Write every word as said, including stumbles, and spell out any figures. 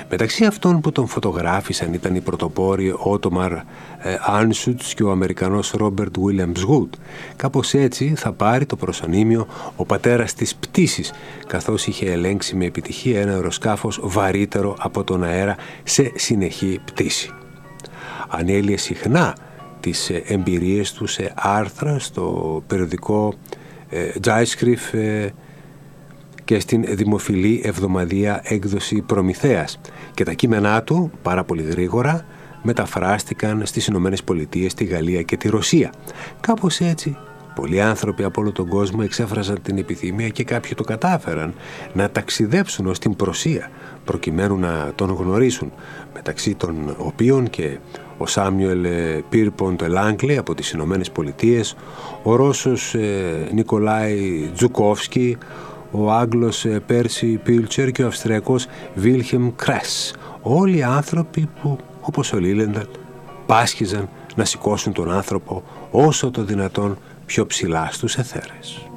Μεταξύ αυτών που τον φωτογράφησαν ήταν οι πρωτοπόροι Ότομαρ Άνσουτς και ο Αμερικανός Ρόμπερτ Βίλιαμς Γουτ. Κάπως έτσι θα πάρει το προσωνύμιο ο πατέρας της πτήσης, καθώς είχε ελέγξει με επιτυχία ένα αεροσκάφος βαρύτερο από τον αέρα σε συνεχή πτήση. Ανέλυε συχνά τις εμπειρίες του σε άρθρα στο περιοδικό Zeitschrift ε, και στην δημοφιλή εβδομαδιαία έκδοση Προμηθέας, και τα κείμενά του πάρα πολύ γρήγορα μεταφράστηκαν στις Ηνωμένες Πολιτείες, τη Γαλλία και τη Ρωσία. Κάπως έτσι πολλοί άνθρωποι από όλο τον κόσμο εξέφραζαν την επιθυμία, και κάποιοι το κατάφεραν, να ταξιδέψουν ως την Προσία προκειμένου να τον γνωρίσουν, μεταξύ των οποίων και ο Σάμιουελ Πίρποντ Λάγκλι από τις Ηνωμένες Πολιτείες, ο Ρώσος Νικολάι Τζουκόφσκι, ο Άγγλος Πέρσι Πίλτσερ και ο Αυστριακός Βίλχεμ Κρές. Όλοι οι άνθρωποι που, όπως ο Λίλενταλ, πάσχιζαν να σηκώσουν τον άνθρωπο όσο το δυνατόν πιο ψηλά στους αιθέρες.